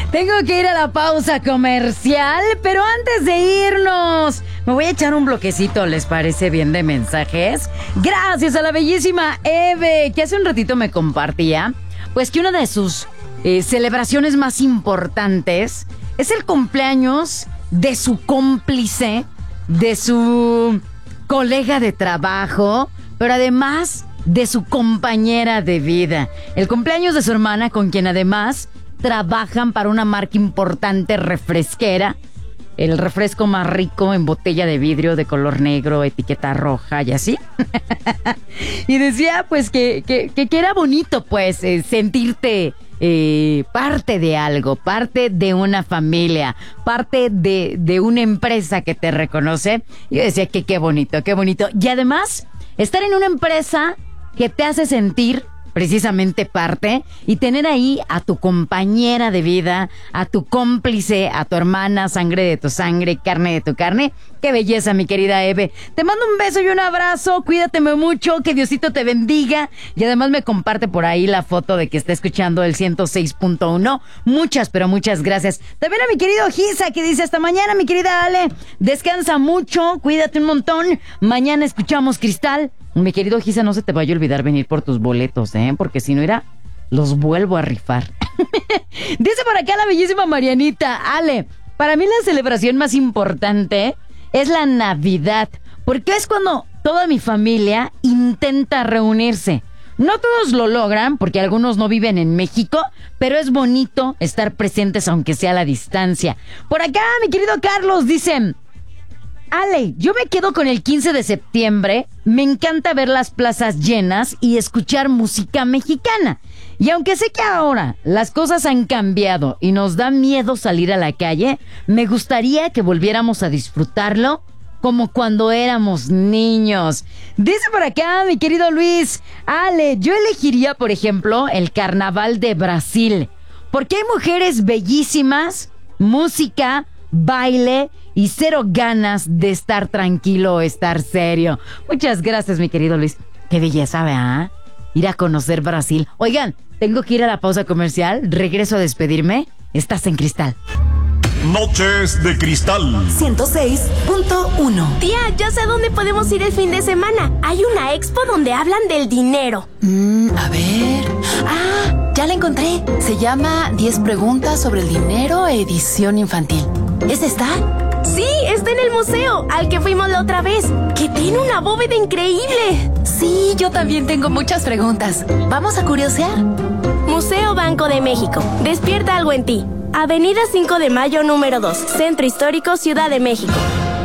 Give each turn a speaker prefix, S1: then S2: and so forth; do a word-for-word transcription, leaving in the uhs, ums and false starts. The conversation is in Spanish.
S1: Tengo que ir a la pausa comercial, pero antes de irnos, me voy a echar un bloquecito, ¿les parece bien, de mensajes? Gracias a la bellísima Eve, que hace un ratito me compartía, pues que una de sus eh, celebraciones más importantes es el cumpleaños de su cómplice, de su colega de trabajo, pero además de su compañera de vida. El cumpleaños de su hermana, con quien además trabajan para una marca importante refresquera. El refresco más rico en botella de vidrio de color negro, etiqueta roja y así. Y decía pues que, que, que, que era bonito pues eh, sentirte eh, parte de algo, parte de una familia, parte de, de una empresa que te reconoce. Y yo decía que qué bonito, qué bonito. Y además, estar en una empresa que te hace sentir precisamente parte, y tener ahí a tu compañera de vida, a tu cómplice, a tu hermana, sangre de tu sangre, carne de tu carne. ¡Qué belleza, mi querida Eve! Te mando un beso y un abrazo, cuídateme mucho, que Diosito te bendiga, y además me comparte por ahí la foto de que está escuchando el ciento seis punto uno. Muchas, pero muchas gracias. También a mi querido Gisa, que dice: hasta mañana, mi querida Ale, descansa mucho, cuídate un montón, mañana escuchamos Cristal. Mi querido Gisa, no se te vaya a olvidar venir por tus boletos, ¿eh? Porque si no irá, los vuelvo a rifar. Dice por acá la bellísima Marianita: Ale, para mí la celebración más importante es la Navidad, porque es cuando toda mi familia intenta reunirse. No todos lo logran, porque algunos no viven en México, pero es bonito estar presentes aunque sea a la distancia. Por acá, mi querido Carlos, dicen: Ale, yo me quedo con el quince de septiembre. Me encanta ver las plazas llenas y escuchar música mexicana. Y aunque sé que ahora las cosas han cambiado y nos da miedo salir a la calle, me gustaría que volviéramos a disfrutarlo como cuando éramos niños. Dice por acá mi querido Luis: Ale, yo elegiría, por ejemplo, el Carnaval de Brasil, porque hay mujeres bellísimas, música, baile y cero ganas de estar tranquilo o estar serio. Muchas gracias, mi querido Luis. Qué belleza, ¿verdad? Ir a conocer Brasil. Oigan, tengo que ir a la pausa comercial. Regreso a despedirme. Estás en Cristal.
S2: Noches de Cristal
S3: ciento seis punto uno.
S4: Tía, ya sé dónde podemos ir el fin de semana. Hay una expo donde hablan del dinero.
S3: Mm, a ver... Ah, ya la encontré. Se llama diez preguntas sobre el dinero, edición infantil. ¿Es esta?
S4: Sí, está en el museo, al que fuimos la otra vez, que tiene una bóveda increíble.
S3: Sí, yo también tengo muchas preguntas. Vamos a curiosear.
S4: Museo Banco de México. Despierta algo en ti. Avenida cinco de Mayo, número dos, Centro Histórico, Ciudad de México.